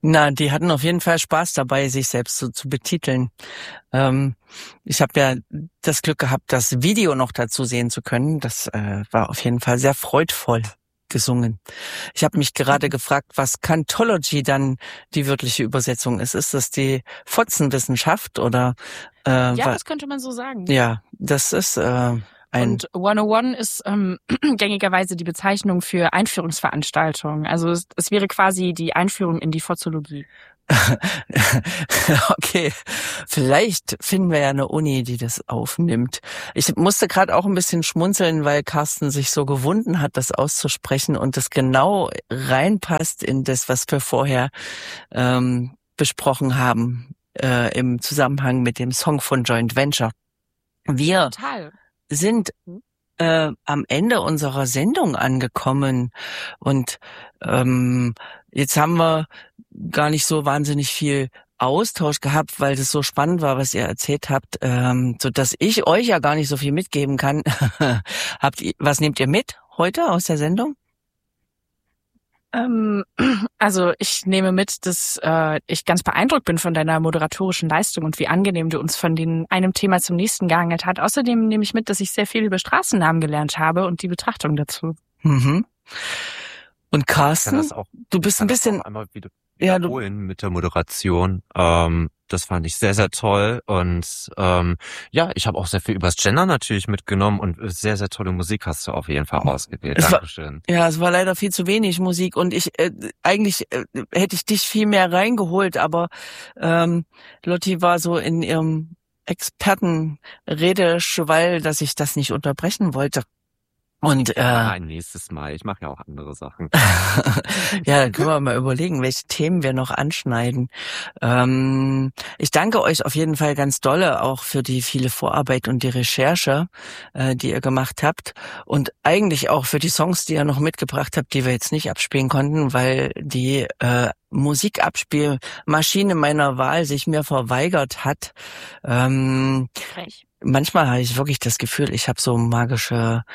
Na, die hatten auf jeden Fall Spaß dabei, sich selbst so zu betiteln. Ich habe ja das Glück gehabt, das Video noch dazu sehen zu können. Das war auf jeden Fall sehr freudvoll gesungen. Ich habe mich gerade gefragt, was Cantology dann die wörtliche Übersetzung ist. Ist das die Fotzenwissenschaft oder? Ja, das könnte man so sagen. Ja, das ist Und 101 ist gängigerweise die Bezeichnung für Einführungsveranstaltungen. Also es wäre quasi die Einführung in die Fotzologie. Okay, vielleicht finden wir ja eine Uni, die das aufnimmt. Ich musste gerade auch ein bisschen schmunzeln, weil Carsten sich so gewunden hat, das auszusprechen und das genau reinpasst in das, was wir vorher besprochen haben im Zusammenhang mit dem Song von Joint Venture. Wir sind am Ende unserer Sendung angekommen und jetzt haben wir gar nicht so wahnsinnig viel Austausch gehabt, weil das so spannend war, was ihr erzählt habt, so dass ich euch ja gar nicht so viel mitgeben kann. Was nehmt ihr mit heute aus der Sendung? Also ich nehme mit, dass ich ganz beeindruckt bin von deiner moderatorischen Leistung und wie angenehm du uns von einem Thema zum nächsten gehangelt hast. Außerdem nehme ich mit, dass ich sehr viel über Straßennamen gelernt habe und die Betrachtung dazu. Mhm. Und Carsten, du bist ein bisschen wiederholen mit der Moderation. Das fand ich sehr, sehr toll. Und ich habe auch sehr viel übers Gender natürlich mitgenommen und sehr, sehr tolle Musik hast du auf jeden Fall ausgewählt. Dankeschön. Es war leider viel zu wenig Musik und ich eigentlich hätte ich dich viel mehr reingeholt, aber Lotti war so in ihrem Expertenredeschwall, dass ich das nicht unterbrechen wollte. Und ein nächstes Mal. Ich mache ja auch andere Sachen. Ja, dann können wir mal überlegen, welche Themen wir noch anschneiden. Ich danke euch auf jeden Fall ganz dolle auch für die viele Vorarbeit und die Recherche, die ihr gemacht habt. Und eigentlich auch für die Songs, die ihr noch mitgebracht habt, die wir jetzt nicht abspielen konnten, weil die Musikabspielmaschine meiner Wahl sich mir verweigert hat. Manchmal habe ich wirklich das Gefühl, ich habe so magische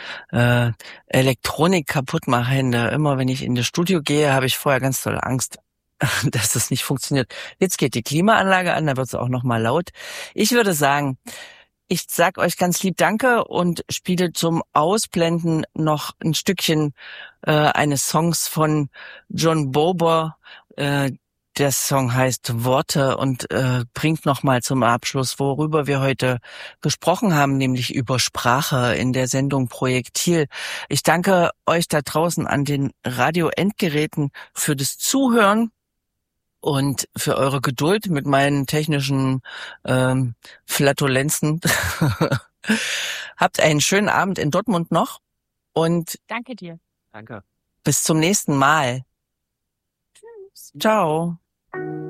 Elektronik-Kaputtmachhände. Immer wenn ich in das Studio gehe, habe ich vorher ganz tolle Angst, dass das nicht funktioniert. Jetzt geht die Klimaanlage an, da wird es auch noch mal laut. Ich würde sagen, ich sag euch ganz lieb Danke und spiele zum Ausblenden noch ein Stückchen eines Songs von John Bober. Der Song heißt Worte und bringt nochmal zum Abschluss, worüber wir heute gesprochen haben, nämlich über Sprache in der Sendung Projektil. Ich danke euch da draußen an den Radio-Endgeräten für das Zuhören und für eure Geduld mit meinen technischen Flatulenzen. Habt einen schönen Abend in Dortmund noch und danke dir. Danke. Bis zum nächsten Mal. Tschüss. Ciao.